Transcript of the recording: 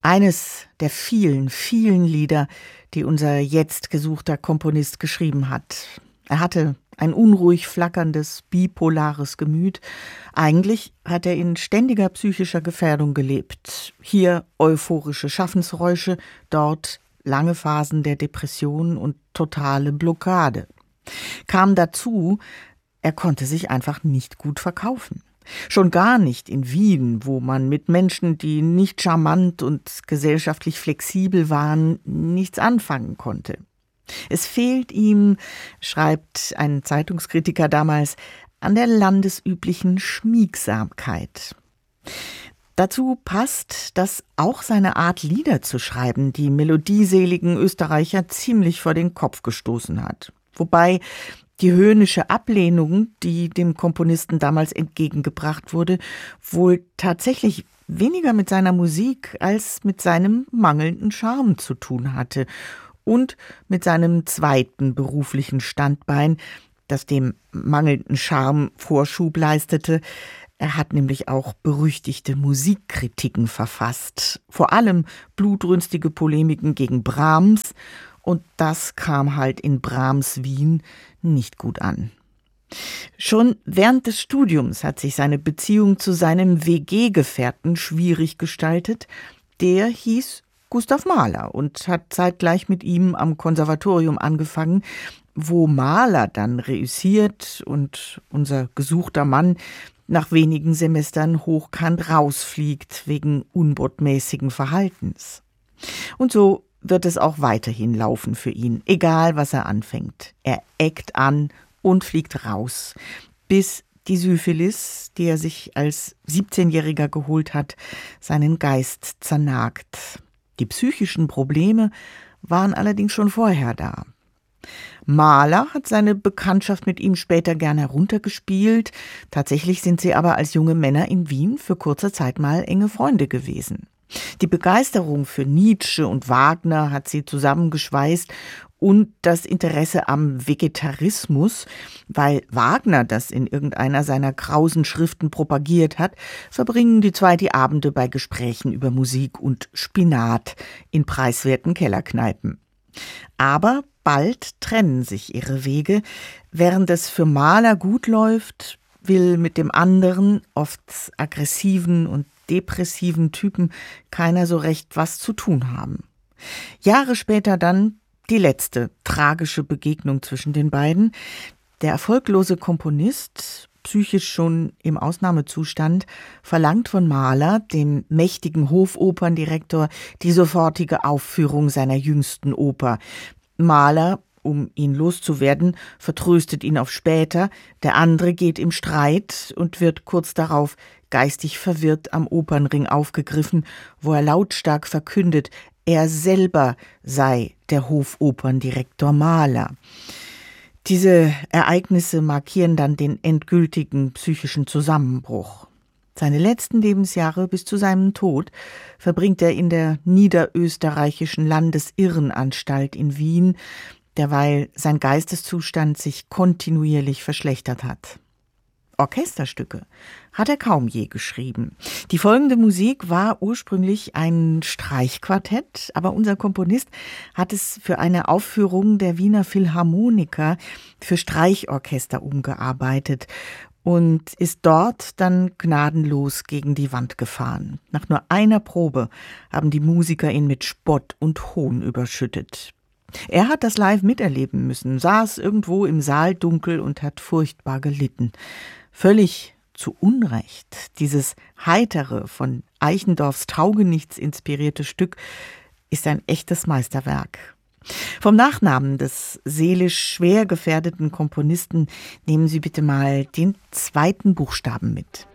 Eines der vielen, vielen Lieder, die unser jetzt gesuchter Komponist geschrieben hat. Er hatte ein unruhig flackerndes, bipolares Gemüt. Eigentlich hat er in ständiger psychischer Gefährdung gelebt. Hier euphorische Schaffensräusche, dort lange Phasen der Depression und totale Blockade. Kam dazu, er konnte sich einfach nicht gut verkaufen. Schon gar nicht in Wien, wo man mit Menschen, die nicht charmant und gesellschaftlich flexibel waren, nichts anfangen konnte. Es fehlt ihm, schreibt ein Zeitungskritiker damals, an der landesüblichen Schmiegsamkeit. Dazu passt, dass auch seine Art, Lieder zu schreiben, die melodieseligen Österreicher ziemlich vor den Kopf gestoßen hat. Wobei die höhnische Ablehnung, die dem Komponisten damals entgegengebracht wurde, wohl tatsächlich weniger mit seiner Musik als mit seinem mangelnden Charme zu tun hatte und mit seinem zweiten beruflichen Standbein, das dem mangelnden Charme Vorschub leistete. Er hat nämlich auch berüchtigte Musikkritiken verfasst, vor allem blutrünstige Polemiken gegen Brahms, und das kam halt in Brahms Wien nicht gut an. Schon während des Studiums hat sich seine Beziehung zu seinem WG-Gefährten schwierig gestaltet. Der hieß Gustav Mahler und hat zeitgleich mit ihm am Konservatorium angefangen, wo Mahler dann reüssiert und unser gesuchter Mann nach wenigen Semestern hochkant rausfliegt wegen unbotmäßigen Verhaltens. Und so wird es auch weiterhin laufen für ihn, egal was er anfängt. Er eckt an und fliegt raus, bis die Syphilis, die er sich als 17-Jähriger geholt hat, seinen Geist zernagt. Die psychischen Probleme waren allerdings schon vorher da. Mahler hat seine Bekanntschaft mit ihm später gern heruntergespielt. Tatsächlich sind sie aber als junge Männer in Wien für kurze Zeit mal enge Freunde gewesen. Die Begeisterung für Nietzsche und Wagner hat sie zusammengeschweißt und das Interesse am Vegetarismus, weil Wagner das in irgendeiner seiner krausen Schriften propagiert hat, verbringen die zwei die Abende bei Gesprächen über Musik und Spinat in preiswerten Kellerkneipen. Aber bald trennen sich ihre Wege. Während es für Mahler gut läuft, will mit dem anderen, oft aggressiven und depressiven Typen keiner so recht was zu tun haben. Jahre später dann die letzte tragische Begegnung zwischen den beiden. Der erfolglose Komponist, psychisch schon im Ausnahmezustand, verlangt von Mahler, dem mächtigen Hofoperndirektor, die sofortige Aufführung seiner jüngsten Oper. Mahler, um ihn loszuwerden, vertröstet ihn auf später. Der andere geht im Streit und wird kurz darauf geistig verwirrt am Opernring aufgegriffen, wo er lautstark verkündet, er selber sei der Hofoperndirektor Mahler. Diese Ereignisse markieren dann den endgültigen psychischen Zusammenbruch. Seine letzten Lebensjahre bis zu seinem Tod verbringt er in der niederösterreichischen Landesirrenanstalt in Wien, derweil sein Geisteszustand sich kontinuierlich verschlechtert hat. Orchesterstücke hat er kaum je geschrieben. Die folgende Musik war ursprünglich ein Streichquartett, aber unser Komponist hat es für eine Aufführung der Wiener Philharmoniker für Streichorchester umgearbeitet und ist dort dann gnadenlos gegen die Wand gefahren. Nach nur einer Probe haben die Musiker ihn mit Spott und Hohn überschüttet. Er hat das live miterleben müssen, saß irgendwo im Saal dunkel und hat furchtbar gelitten. Völlig zu Unrecht. Dieses heitere, von Eichendorffs Taugenichts inspirierte Stück ist ein echtes Meisterwerk. Vom Nachnamen des seelisch schwer gefährdeten Komponisten nehmen Sie bitte mal den zweiten Buchstaben mit.